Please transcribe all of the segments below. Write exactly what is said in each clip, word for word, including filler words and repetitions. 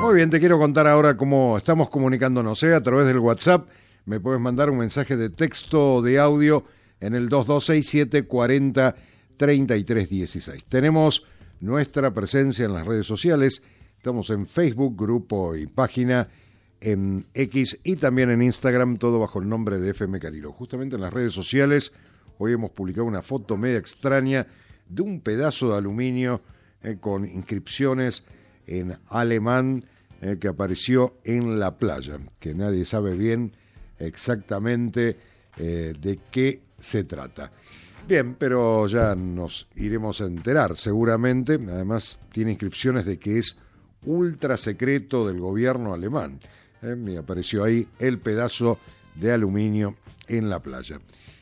Muy bien, te quiero contar ahora cómo estamos comunicándonos, ¿eh? A través del WhatsApp. Me puedes mandar un mensaje de texto o de audio en el dos dos seis siete cuatro cero tres tres uno seis. Tenemos nuestra presencia en las redes sociales. Estamos en Facebook, grupo y página, en X y también en Instagram, todo bajo el nombre de F M Carilo. Justamente en las redes sociales, hoy hemos publicado una foto media extraña de un pedazo de aluminio eh, con inscripciones en alemán eh, que apareció en la playa, que nadie sabe bien exactamente eh, de qué se trata. Bien, pero ya nos iremos a enterar seguramente. Además tiene inscripciones de que es ultra secreto del gobierno alemán. Eh, me apareció ahí el pedazo de aluminio en la playa.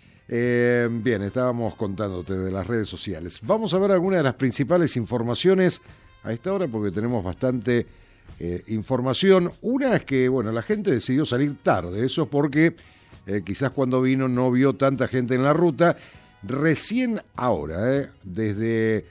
Eh, bien, estábamos contándote de las redes sociales. Vamos a ver algunas de las principales informaciones a esta hora porque tenemos bastante eh, información. Una es que, bueno, la gente decidió salir tarde. Eso es porque eh, quizás cuando vino no vio tanta gente en la ruta. Recién ahora, eh, desde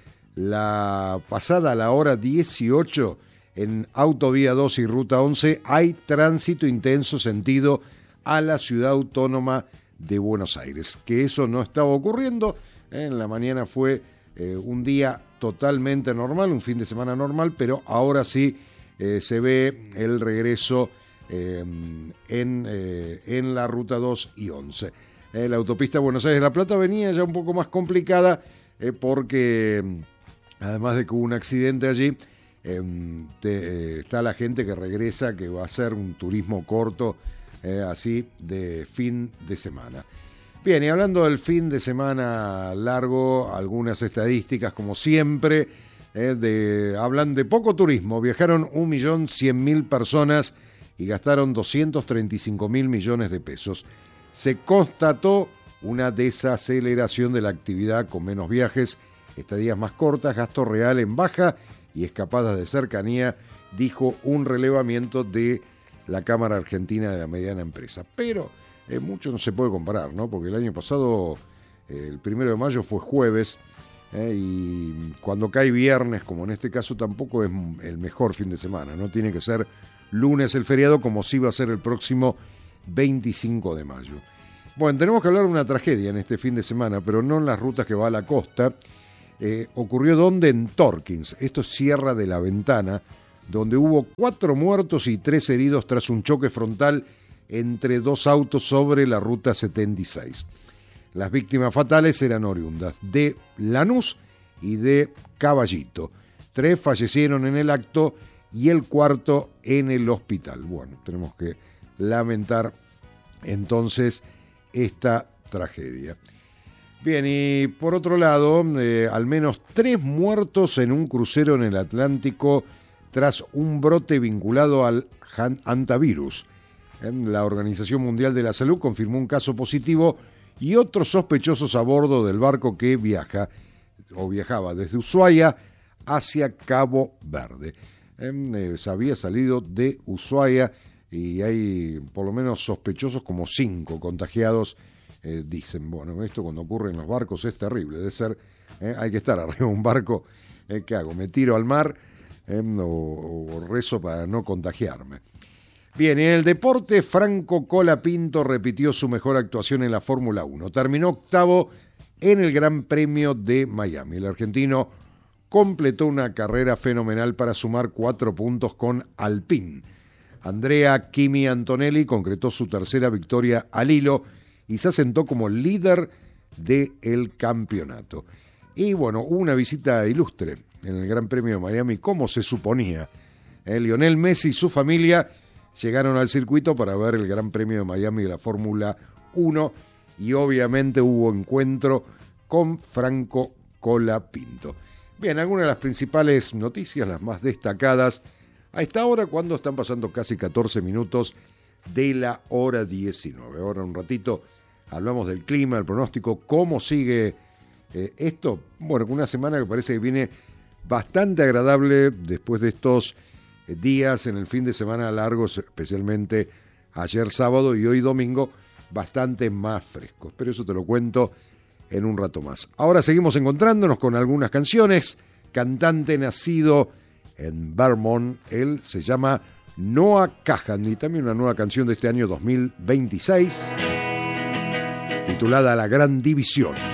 la pasada a la hora dieciocho, en Autovía dos y Ruta once, hay tránsito intenso sentido a la ciudad autónoma de Buenos Aires. Que eso no estaba ocurriendo. Eh, en la mañana fue eh, un día totalmente normal, un fin de semana normal, pero ahora sí eh, se ve el regreso eh, en, eh, en la Ruta dos y once. Eh, la autopista Buenos Aires-La Plata venía ya un poco más complicada eh, porque, además de que hubo un accidente allí, eh, te, eh, está la gente que regresa, que va a hacer un turismo corto, eh, así, de fin de semana. Bien, y hablando del fin de semana largo, algunas estadísticas, como siempre, eh, de, hablan de poco turismo. Viajaron un millón cien mil personas y gastaron doscientos treinta y cinco mil millones de pesos. Se constató una desaceleración de la actividad con menos viajes, estadías más cortas, gasto real en baja y escapadas de cercanía, dijo un relevamiento de la Cámara Argentina de la Mediana Empresa. Pero eh, mucho no se puede comparar, ¿no? Porque el año pasado, eh, el primero de mayo fue jueves, eh, y cuando cae viernes, como en este caso, tampoco es el mejor fin de semana, ¿no? Tiene que ser lunes el feriado, como sí va a ser el próximo veinticinco de mayo. Bueno, tenemos que hablar de una tragedia en este fin de semana, pero no en las rutas que va a la costa. Eh, ocurrió donde en Torkins, esto es Sierra de la Ventana, donde hubo cuatro muertos y tres heridos tras un choque frontal entre dos autos sobre la ruta setenta y seis. Las víctimas fatales eran oriundas de Lanús y de Caballito. Tres fallecieron en el acto y el cuarto en el hospital. Bueno, tenemos que lamentar entonces esta tragedia. Bien, y por otro lado, eh, al menos tres muertos en un crucero en el Atlántico tras un brote vinculado al hantavirus. La Organización Mundial de la Salud confirmó un caso positivo y otros sospechosos a bordo del barco que viaja o viajaba desde Ushuaia hacia Cabo Verde. Eh, se había salido de Ushuaia y hay por lo menos sospechosos como cinco contagiados. Eh, dicen, bueno, esto cuando ocurre en los barcos es terrible, debe ser, eh, hay que estar arriba de un barco, eh, ¿qué hago? ¿Me tiro al mar eh, o, o rezo para no contagiarme? Bien, en el deporte, Franco Colapinto repitió su mejor actuación en la Fórmula uno. Terminó octavo en el Gran Premio de Miami. El argentino completó una carrera fenomenal para sumar cuatro puntos con Alpine. Andrea Kimi Antonelli concretó su tercera victoria al hilo y se asentó como líder del campeonato. Y bueno, hubo una visita ilustre en el Gran Premio de Miami, como se suponía. Eh, Lionel Messi y su familia llegaron al circuito para ver el Gran Premio de Miami de la Fórmula uno y obviamente hubo encuentro con Franco Colapinto. Bien, algunas de las principales noticias, las más destacadas, a esta hora cuando están pasando casi catorce minutos de la hora diecinueve. Ahora un ratito hablamos del clima, el pronóstico, cómo sigue eh, esto. Bueno, una semana que parece que viene bastante agradable después de estos eh, días en el fin de semana largos, especialmente ayer sábado y hoy domingo, bastante más frescos. Pero eso te lo cuento en un rato más. Ahora seguimos encontrándonos con algunas canciones. Cantante nacido en Vermont. Él se llama Noah Kahan y también una nueva canción de este año dos mil veintiséis titulada La Gran División.